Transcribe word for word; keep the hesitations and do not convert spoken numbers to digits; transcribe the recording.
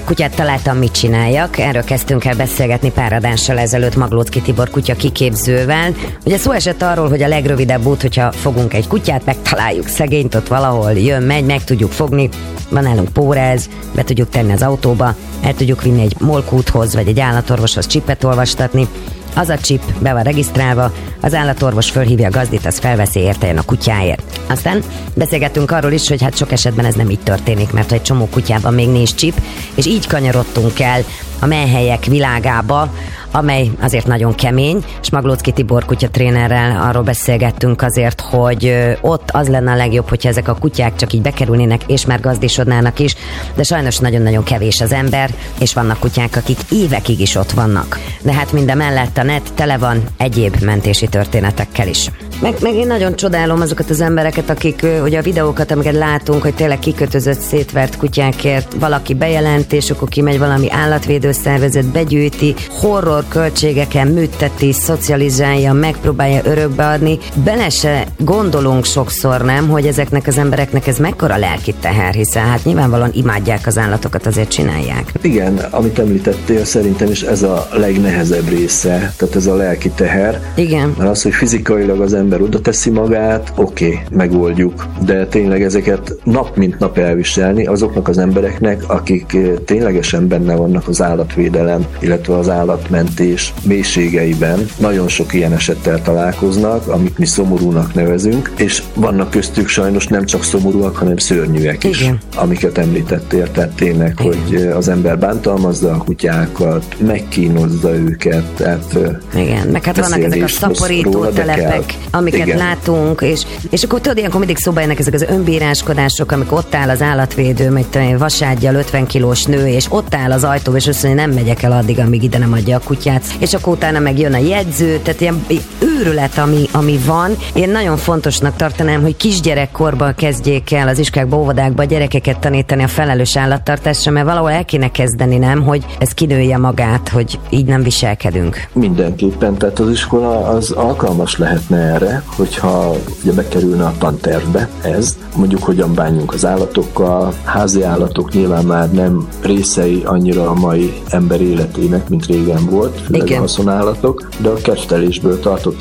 kutyát találtam, mit csináljak. Erről kezdtünk el beszélgetni pár adással ezelőtt Maglóczky Tibor kutya kiképzővel. Ugye szó esett arról, hogy a legrövidebb út, hogyha fogunk egy kutyát, megtaláljuk szegényt, ott valahol jön, megy, meg tudjuk fogni, van nálunk pórez, be tudjuk tenni az autóba, el tudjuk vinni egy molkúthoz, vagy egy állatorvoshoz csipet olvastatni. Az a csip be van regisztrálva, az állatorvos fölhívja a gazdit, az felveszi érte a kutyáért. Aztán beszélgettünk arról is, hogy hát sok esetben ez nem így történik, mert egy csomó kutyában még nincs csip, és így kanyarodtunk el a menhelyek világába, amely azért nagyon kemény, és Maglóczky Tibor kutyatrénerrel arról beszélgettünk azért, hogy ott az lenne a legjobb, hogyha ezek a kutyák csak így bekerülnének, és már gazdisodnának is, de sajnos nagyon-nagyon kevés az ember, és vannak kutyák, akik évekig is ott vannak. De hát mindemellett a net tele van egyéb mentési történetekkel is. Meg, meg én nagyon csodálom azokat az embereket, akik ugye a videókat, amiket látunk, hogy tényleg kikötözött, szétvert kutyákért valaki bejelent, és akkor kimegy valami állatvédőszervezet, begyűjti, horror költségeken műteti, szocializálja, megpróbálja örökbe adni. Bele se gondolunk sokszor, nem, hogy ezeknek az embereknek ez mekkora lelki teher, hiszen hát nyilvánvalóan imádják az állatokat, azért csinálják. Igen, amit említettél, szerintem is ez a legnehezebb része, tehát ez a lelki teher. Igen. Mert az, hogy fizikailag az ember oda teszi magát, oké, okay, megoldjuk, de tényleg ezeket nap mint nap elviselni azoknak az embereknek, akik ténylegesen benne vannak az állatvédelem, illetve az állatmentés mélységeiben. Nagyon sok ilyen esettel találkoznak, amit mi szomorúnak nevezünk, és vannak köztük sajnos nem csak szomorúak, hanem szörnyűek is, igen, amiket említettél, tehát tényleg, igen, hogy az ember bántalmazza a kutyákat, megkínozza őket, tehát igen, meg hát vannak ezek a szaporító telepek, amiket igen, látunk, és, és akkor tudod, ilyenkor mindig szóba jönnek ezek az önbíráskodások, amikor ott áll az állatvédő, egy vasárgyal ötven kilós nő, és ott áll az ajtó, és azt mondja, nem megyek el addig, amíg ide nem adja a kutyát, és akkor utána meg jön a jegyző, tehát ilyen őrület, ami, ami van. Én nagyon fontosnak tartanám, hogy kisgyerekkorban kezdjék el az iskolákba, óvodákba a gyerekeket tanítani a felelős állattartásra, mert valahol el kéne kezdeni, nem, hogy ez kinője magát, hogy így nem viselkedünk. Mindenképpen, tehát az iskola az alkalmas lehetne erre, hogyha ugye bekerülne a tantervbe ez, mondjuk hogyan bánjunk az állatokkal, házi állatok nyilván már nem részei annyira a mai ember életének, mint régen volt, főleg a haszonállatok, de a kettelésből tartott